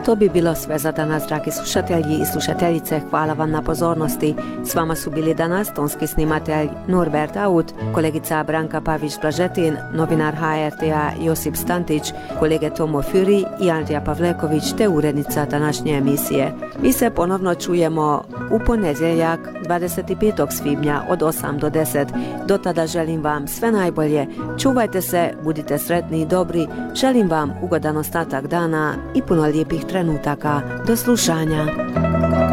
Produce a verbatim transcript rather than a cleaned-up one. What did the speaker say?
To bi bilo sve za danas, dragi slušatelji i slušateljice. Hvala vam na pozornosti. S vama su bili danas tonski snimatelj Norbert Aut, kolegica Branka Pavić-Blažetin, novinar H R T-a Josip Stantić, kolege Tomo Füri i Andrija Pavleković te urednica današnje emisije. Mi se ponovno čujemo u ponedjeljak dvadeset petog svibnja od osam do deset. Do tada želim vam sve najbolje. Čuvajte se, budite sretni i dobri. Želim vam ugodan ostatak dana i puno lijepih trenutaka. Do slušanja.